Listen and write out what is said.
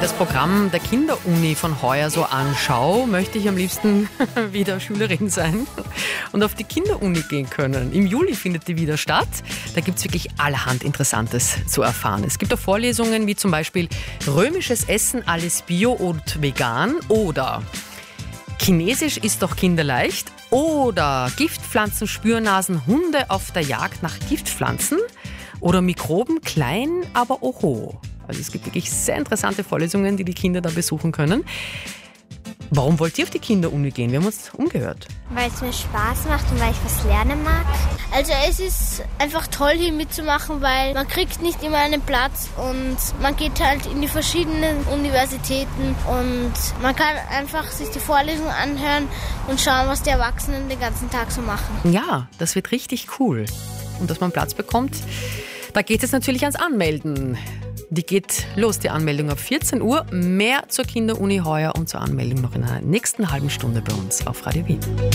das Programm der Kinderuni von heuer so anschaue, möchte ich am liebsten wieder Schülerin sein und auf die Kinderuni gehen können. Im Juli findet die wieder statt. Da gibt es wirklich allerhand Interessantes zu erfahren. Es gibt auch Vorlesungen wie zum Beispiel römisches Essen, alles bio und vegan oder Chinesisch ist doch kinderleicht oder Giftpflanzen, Spürnasen, Hunde auf der Jagd nach Giftpflanzen oder Mikroben, klein, aber oho. Also es gibt wirklich sehr interessante Vorlesungen, die die Kinder da besuchen können. Warum wollt ihr auf die Kinderuni gehen? Wir haben uns umgehört. Weil es mir Spaß macht und weil ich was lernen mag. Also es ist einfach toll, hier mitzumachen, weil man kriegt nicht immer einen Platz und man geht halt in die verschiedenen Universitäten und man kann einfach sich die Vorlesung anhören und schauen, was die Erwachsenen den ganzen Tag so machen. Ja, das wird richtig cool. Und dass man Platz bekommt, da geht es natürlich ans Anmelden. Die geht los, die Anmeldung ab 14 Uhr. Mehr zur Kinderuni heuer und zur Anmeldung noch in einer nächsten halben Stunde bei uns auf Radio Wien.